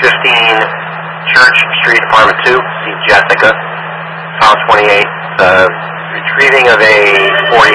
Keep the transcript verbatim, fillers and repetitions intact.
fifteen Church Street, Apartment two. See Jessica, file twenty-eight. Uh, retrieving of a forty